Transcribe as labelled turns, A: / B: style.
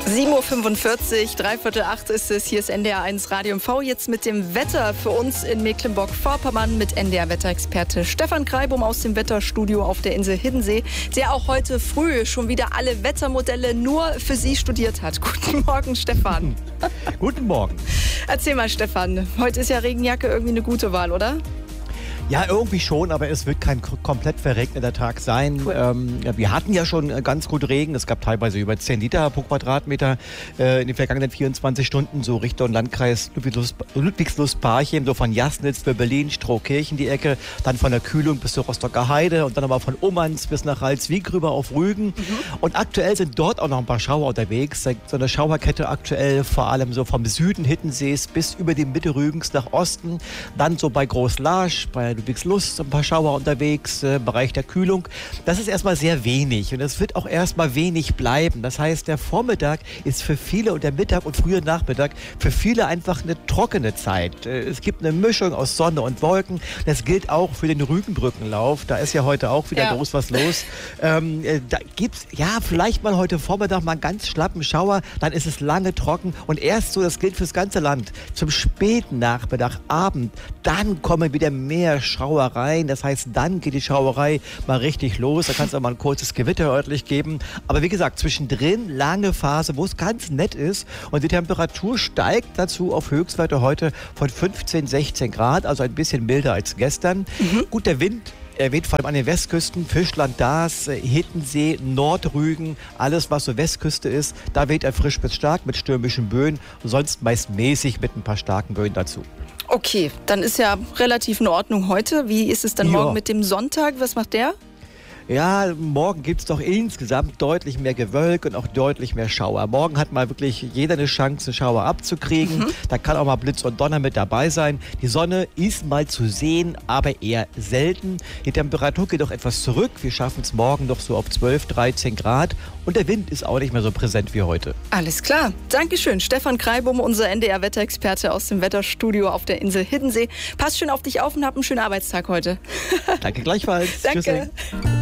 A: 7.45 Uhr, 7:45 ist es. Hier ist NDR1 Radio MV. Jetzt mit dem Wetter für uns in Mecklenburg-Vorpommern mit NDR-Wetterexperte Stefan Kreibum aus dem Wetterstudio auf der Insel Hiddensee, der auch heute früh schon wieder alle Wettermodelle nur für Sie studiert hat. Guten Morgen, Stefan.
B: Guten Morgen.
A: Erzähl mal, Stefan. Heute ist ja Regenjacke irgendwie eine gute Wahl, oder?
B: Ja, irgendwie schon, aber es wird kein komplett verregneter Tag sein.
A: Cool.
B: Wir hatten ja schon ganz gut Regen. Es gab teilweise über 10 Liter pro Quadratmeter in den vergangenen 24 Stunden, so Richtung Landkreis Ludwigslust-Parchim, so von Jasnitz für Berlin, Strohkirchen die Ecke, dann von der Kühlung bis zur Rostocker Heide und dann aber von Ummanz bis nach Ralswiek rüber auf Rügen. Und aktuell sind dort auch noch ein paar Schauer unterwegs. So eine Schauerkette aktuell vor allem so vom Süden Hiddensees bis über die Mitte Rügens nach Osten, dann so bei Großlarsch, bei Ludwigslust, ein paar Schauer unterwegs, Bereich der Kühlung. Das ist erstmal sehr wenig und es wird auch erstmal wenig bleiben. Das heißt, der Vormittag ist für viele und der Mittag und früher Nachmittag für viele einfach eine trockene Zeit. Es gibt eine Mischung aus Sonne und Wolken. Das gilt auch für den Rügenbrückenlauf. Da ist ja heute auch wieder groß was los. Da gibt's vielleicht mal heute Vormittag mal einen ganz schlappen Schauer, dann ist es lange trocken und erst so, das gilt fürs ganze Land, zum späten Nachmittag, Abend, dann kommen wieder mehr Schauereien. Das heißt, dann geht die Schauerei mal richtig los. Da kann es auch mal ein kurzes Gewitter örtlich geben. Aber wie gesagt, zwischendrin lange Phase, wo es ganz nett ist. Und die Temperatur steigt dazu auf Höchstwerte heute von 15, 16 Grad, also ein bisschen milder als gestern. Gut, der Wind, er weht vor allem an den Westküsten, Fischland, Daas, Hiddensee, Nordrügen, alles was so Westküste ist. Da weht er frisch bis stark mit stürmischen Böen, sonst meist mäßig mit ein paar starken Böen dazu.
A: Okay, dann ist ja relativ in Ordnung heute. Wie ist es dann morgen mit dem Sonntag? Was macht der?
B: Ja, morgen gibt es doch insgesamt deutlich mehr Gewölk und auch deutlich mehr Schauer. Morgen hat mal wirklich jeder eine Chance, Schauer abzukriegen. Da kann auch mal Blitz und Donner mit dabei sein. Die Sonne ist mal zu sehen, aber eher selten. Die Temperatur geht auch etwas zurück. Wir schaffen es morgen noch so auf 12, 13 Grad. Und der Wind ist auch nicht mehr so präsent wie heute.
A: Alles klar. Dankeschön. Stefan Kreibum, unser NDR-Wetterexperte aus dem Wetterstudio auf der Insel Hiddensee. Pass schön auf dich auf und hab einen schönen Arbeitstag heute.
B: Danke gleichfalls.
A: Danke.
B: Tschüss.